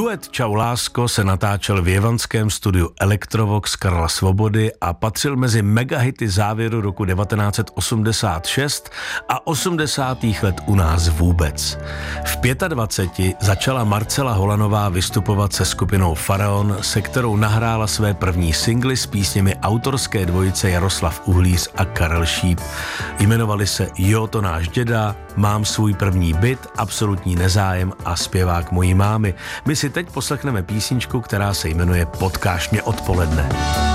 Duet Čau lásko se natáčel v jevanském studiu Elektrovox Karla Svobody a patřil mezi megahity závěru roku 1986 a 80. let u nás vůbec. V 25 začala Marcela Holanová vystupovat se skupinou Faraon, se kterou nahrála své první singly s písněmi autorské dvojice Jaroslav Uhlíř a Karel Šíp. Jmenovali se Jo to náš děda, Mám svůj první byt, Absolutní nezájem a Zpěvák mojí mámy. My si teď poslechneme písničku, která se jmenuje Potkáš mě odpoledne.